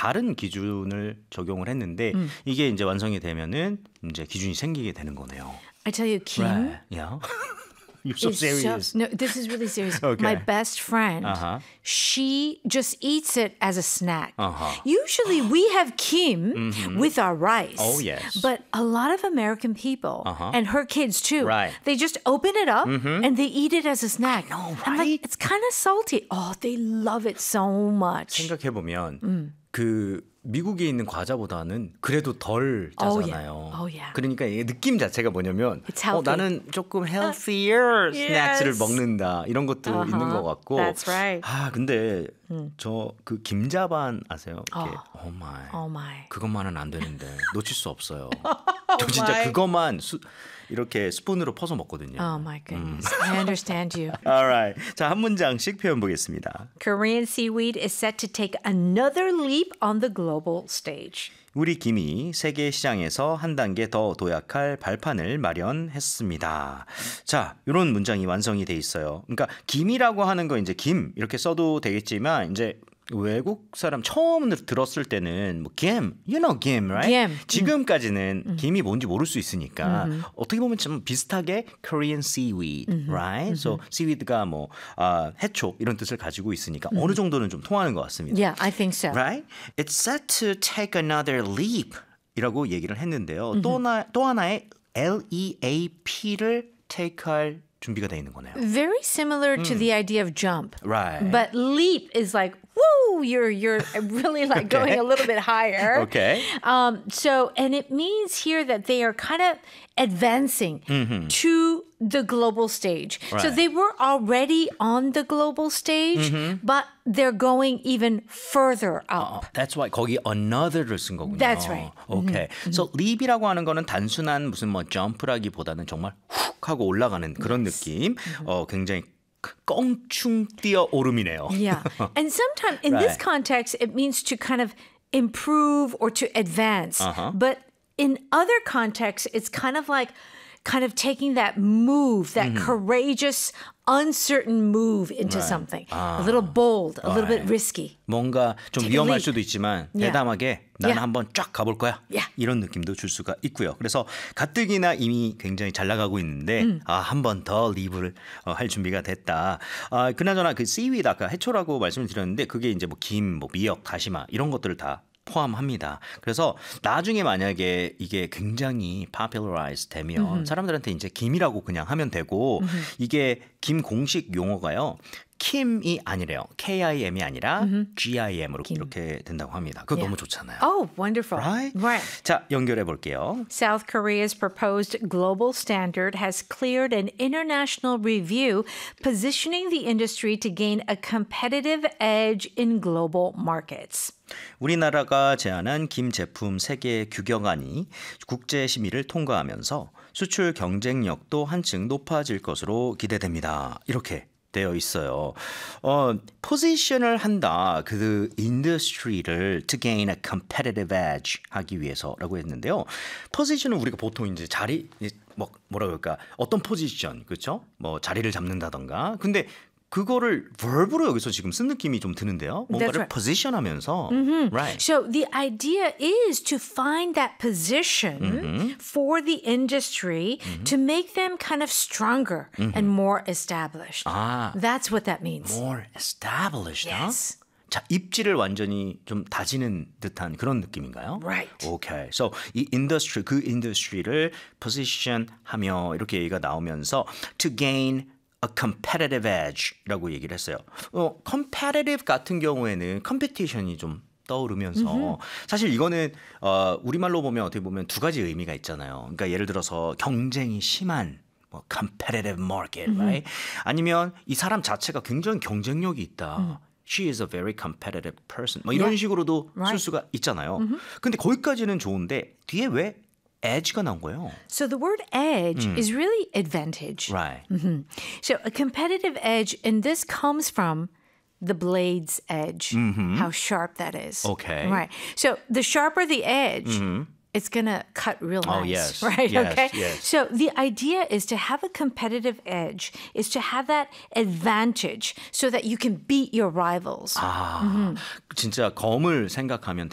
다른 기준을 적용을 했는데 이게 이제 완성이 되면은 이제 기준이 생기게 되는 거네요. I tell you, Kim Right. Yeah. You're so serious. no, this is really serious. Okay. My best friend, she just eats it as a snack. Usually we have Kim with our rice. Oh, yes. But a lot of American people, and her kids too, Right. they just open it up and they eat it as a snack. I know, I'm right? like, it's kind of salty. Oh, they love it so much. 생각해보면 그 미국에 있는 과자보다는 그래도 덜 짜잖아요. Oh, yeah. 그러니까 이 느낌 자체가 뭐냐면 It's healthy. 나는 조금 healthier Yes. 스낵스를 먹는다 이런 것도 있는 것 같고 That's right. 근데 저 그 김자반 아세요? Oh my. 그것만은 안 되는데 놓칠 수 없어요. 저 진짜 그것만 이렇게 스푼으로 퍼서 먹거든요. Oh my goodness. I understand you. Alright. 자, 한 문장씩 표현 보겠습니다. Korean seaweed is set to take another leap on the global stage. 우리 김이 세계 시장에서 한 단계 더 도약할 발판을 마련했습니다. 자, 이런 문장이 완성이 돼 있어요. 그러니까 김이라고 하는 거 이제 김 이렇게 써도 되겠지만 이제 외국 사람 처음 들었을 때는 뭐 김, you know 김, right? 김. 지금까지는 김이 뭔지 모를 수 있으니까 어떻게 보면 좀 비슷하게 Korean seaweed, right? So seaweed가 뭐 해초 이런 뜻을 가지고 있으니까 어느 정도는 좀 통하는 것 같습니다. Yeah, I think so. Right? It's set to take another leap 이라고 얘기를 했는데요. 또 하나의 LEAP를 take할 준비가 돼 있는 거네요. Very similar to the idea of jump. Right. But leap is like, woo, you're really like going a little bit higher. Okay. And it means here that they are kind of advancing to the global stage. So Right. they were already on the global stage, but they're going even further up. That's why 거기 another를 쓴 거군요. That's right. Okay. So leap이라고 하는 거는 단순한 무슨 뭐 점프라기보다는 정말 훅 하고 올라가는 그런 느낌. 굉장히 껑충 뛰어 오름이네요. Yeah. And sometimes in this Right. context, it means to kind of improve or to advance. But in other contexts, it's kind of taking that move, that courageous, uncertain move into something. A little bold, a little bit risky. 뭔가 좀 Take a 위험할 leap. 수도 있지만 Yeah. 대담하게 나는 Yeah. 한번 쫙 가볼 거야. Yeah. 이런 느낌도 줄 수가 있고요. 그래서 가뜩이나 이미 굉장히 잘 나가고 있는데 한 번 더 립을 할 준비가 됐다. 그나저나 그 seaweed 아까 해초라고 말씀을 드렸는데 그게 이제 뭐 김, 뭐 미역, 다시마 이런 것들을 다 포함합니다. 그래서 나중에 만약에 이게 굉장히 popularize 되면 사람들한테 이제 김이라고 그냥 하면 되고 이게 김 공식 용어가요. 킴이 아니래요. KIM이 아니라 GIM으로 이렇게 된다고 합니다. 그거 너무 좋잖아요. Oh, wonderful. Right? Right. 자, 연결해 볼게요. South Korea's proposed global standard has cleared an international review, positioning the industry to gain a competitive edge in global markets. 우리나라가 제안한 김 제품 세계 규격안이 국제 심의를 통과하면서 수출 경쟁력도 한층 높아질 것으로 기대됩니다. 이렇게 되어 있어요. 포지션을 한다. 그 인더스트리를 to gain a competitive edge 하기 위해서라고 했는데요. 포지션은 우리가 보통 이제 자리 뭐라 그럴까? 어떤 포지션, 그렇죠? 뭐 자리를 잡는다던가. 근데 그거를 verb로 여기서 지금 쓴 느낌이 좀 드는데요. 뭔가를 right. position하면서 right. So the idea is to find that position for the industry to make them kind of stronger and more established. That's what that means. More established. Yes. 자, 입지를 완전히 좀 다지는 듯한 그런 느낌인가요? Right. Okay. So 이 industry 그 인더스트리를 position하며 이렇게 얘기가 나오면서 to gain a competitive edge라고 얘기를 했어요. competitive 같은 경우에는 competition이 좀 떠오르면서 사실 이거는 우리말로 보면 어떻게 보면 두 가지 의미가 있잖아요. 그러니까 예를 들어서 경쟁이 심한 뭐 competitive market, right? 아니면 이 사람 자체가 굉장히 경쟁력이 있다. She is a very competitive person. 뭐 이런 식으로도 쓸 수가 있잖아요. 근데 거기까지는 좋은데 뒤에 왜 edge가 나온 거예요? So the word edge is really advantage. Right. So a competitive edge, and this comes from the blade's edge, how sharp that is. Okay. Right. So the sharper the edge, it's going to cut real nice. Oh, yes. Right? Yes, Okay. yes. So the idea is to have a competitive edge, is to have that advantage so that you can beat your rivals. 진짜 검을 생각하면